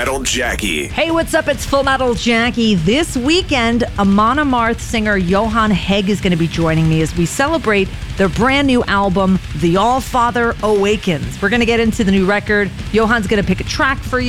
Metal Jackie. Hey, what's up? It's Full Metal Jackie. This weekend, Amon Amarth singer Johan Hegg is going to be joining me as we celebrate their brand new album, The All-Father Awakens. We're going to get into the new record. Johan's going to pick a track for you.